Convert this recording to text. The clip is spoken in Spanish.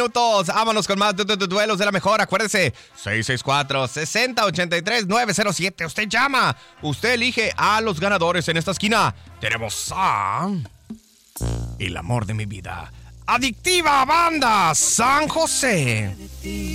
minutos. Vámonos con más duelos de la mejor. Acuérdese, 664-6083-907. Usted llama. Usted elige a los ganadores en esta esquina. Tenemos a... El amor de mi vida. Adictiva Banda San José.